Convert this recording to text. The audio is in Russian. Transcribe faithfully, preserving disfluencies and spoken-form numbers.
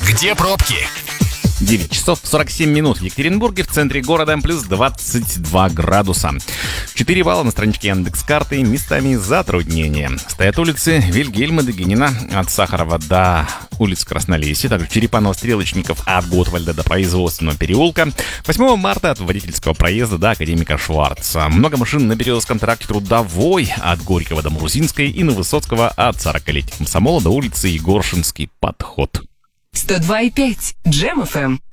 Где пробки? девять часов сорок семь минут в Екатеринбурге, в центре города, плюс двадцать два градуса. четыре балла на страничке Яндекс.Карты, местами затруднения. Стоят улицы Вильгельма Дагенина от Сахарова до улиц Краснолесья, также Черепанова-Стрелочников от Готвальда до Производственного переулка, восьмого марта от Водительского проезда до Академика Шварца. Много машин на Березовском тракте Трудовой от Горького до Мурзинской и на Высоцкого от сорокалетия Комсомола до улицы Егоршинский подход. сто два и пять Джем эф эм.